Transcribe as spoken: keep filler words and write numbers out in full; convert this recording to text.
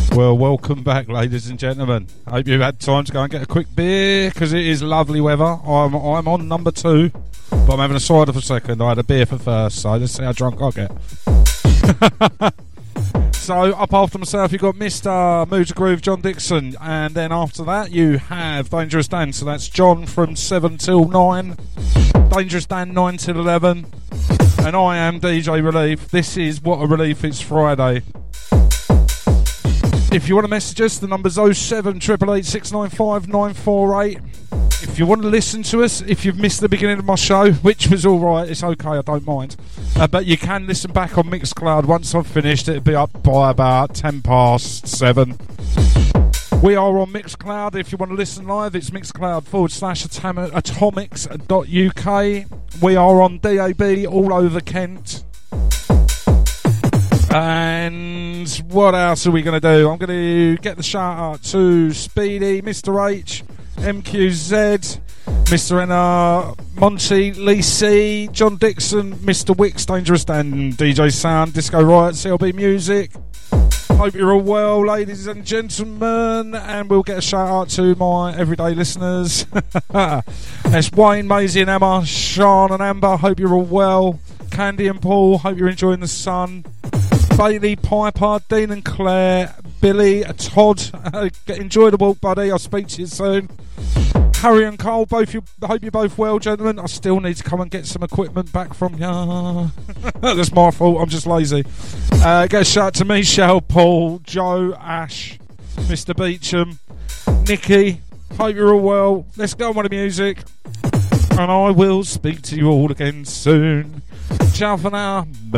Well, welcome back, ladies and gentlemen. Hope you've had time to go and get a quick beer, because it is lovely weather. I'm I'm on number two, but I'm having a cider for second. I had a beer for first, so let's see how drunk I get. So, up after myself, you've got Mister Mood Groove, John Dixon, and then after that, you have Dangerous Dan. So that's John from seven till nine, Dangerous Dan nine till eleven, and I am D J Relief. This is What a Relief, it's Friday. If you want to message us, the number's oh seven eight eight eight, six nine five, nine four eight. If you want to listen to us, if you've missed the beginning of my show, which was alright, it's okay, I don't mind. Uh, but you can listen back on Mixcloud. Once I've finished, it'll be up by about ten past seven. We are on Mixcloud. If you want to listen live, it's Mixcloud forward slash atomics dot U K. We are on D A B all over Kent. And what else are we going to do? I'm going to get the shout out to Speedy, Mister H, M Q Z, Mister Enna, Monty, Lee C, John Dixon, Mister Wicks, Dangerous Dan, D J Sound, Disco Riot, C L B Music. Hope you're all well, ladies and gentlemen, and we'll get a shout out to my everyday listeners. It's Wayne, Maisie and Emma, Sean and Amber, hope you're all well. Candy and Paul, hope you're enjoying the sun. Bailey, Piper, Dean and Claire, Billy, Todd, enjoy the walk, buddy. I'll speak to you soon. Harry and Cole, both you. I hope you're both well, gentlemen. I still need to come and get some equipment back from you. That's my fault. I'm just lazy. Uh, get a shout out to Michelle, Paul, Joe, Ash, Mister Beecham, Nikki. Hope you're all well. Let's go on with the music, and I will speak to you all again soon. Ciao for now. Bye.